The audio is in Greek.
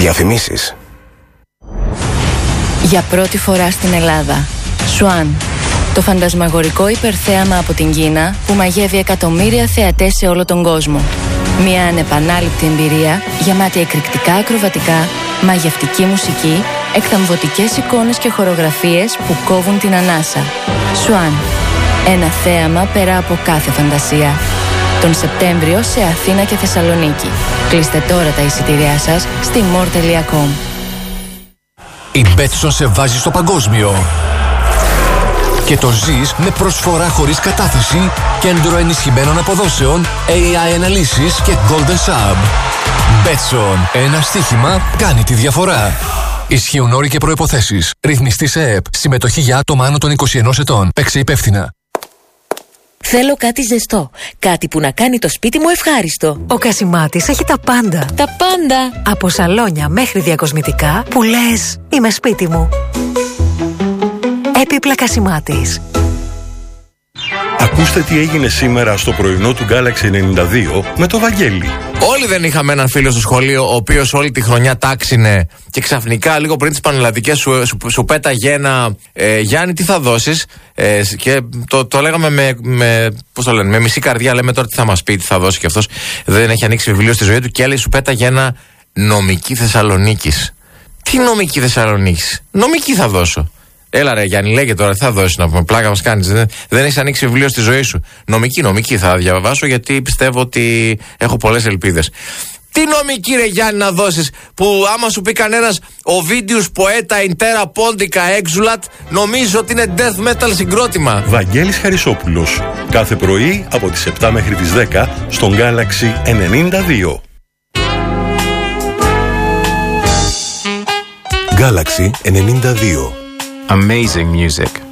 Διαφημίσεις. Για πρώτη φορά στην Ελλάδα, Swan, το φαντασμαγορικό υπερθέαμα από την Κίνα που μαγεύει εκατομμύρια θεατές σε όλο τον κόσμο. Μια ανεπανάληπτη εμπειρία γεμάτη εκρηκτικά ακροβατικά, μαγευτική μουσική, εκθαμβωτικές εικόνες και χορογραφίες που κόβουν την ανάσα. Swan, ένα θέαμα πέρα από κάθε φαντασία. Τον Σεπτέμβριο σε Αθήνα και Θεσσαλονίκη. Κλείστε τώρα τα εισιτήριά σας στη more.com. Η Betson σε βάζει στο παγκόσμιο. Και το ζεις με προσφορά χωρίς κατάθεση, κέντρο ενισχυμένων αποδόσεων, AI αναλύσεις και Golden Sub. Betson. Ένα στοίχημα κάνει τη διαφορά. Ισχύουν όροι και προϋποθέσεις. Ρυθμιστή σε ΕΕΠ. Συμμετοχή για άτομα άνω των 21 ετών. Παίξε υπεύθυνα. Θέλω κάτι ζεστό. Κάτι που να κάνει το σπίτι μου ευχάριστο. Ο Κασιμάτης έχει τα πάντα. Τα πάντα. Από σαλόνια μέχρι διακοσμητικά που λες είμαι σπίτι μου. Έπιπλα Κασιμάτης. Ακούστε τι έγινε σήμερα στο πρωινό του Galaxy 92 με το Βαγγέλη. Όλοι δεν είχαμε έναν φίλο στο σχολείο ο οποίος όλη τη χρονιά τάξινε και ξαφνικά λίγο πριν τις πανελλαδικές σου πέταγε ένα Γιάννη, τι θα δώσεις? Και το λέγαμε πώς το λένε, με μισή καρδιά. Λέμε τώρα τι θα μας πει, τι θα δώσει, και αυτός δεν έχει ανοίξει βιβλίο στη ζωή του και έλεγε, σου πέταγε ένα νομική Θεσσαλονίκης. Τι νομική Θεσσαλονίκης? Νομική θα δώσω. Έλα ρε Γιάννη, λέγε τώρα, τι θα δώσεις να πούμε? Πλάκα μας κάνεις. Δεν έχεις ανοίξει βιβλίο στη ζωή σου. Νομική θα διαβάσω, γιατί πιστεύω ότι έχω πολλές ελπίδες. Τι νομική ρε Γιάννη να δώσεις, που άμα σου πει κανένας Ovidius Poeta Intera Pontica Exulat, νομίζω ότι είναι death metal συγκρότημα. Βαγγέλης Χαρισόπουλος. Κάθε πρωί από τις 7 μέχρι τις 10 στον Galaxy 92. Galaxy 92. Amazing music.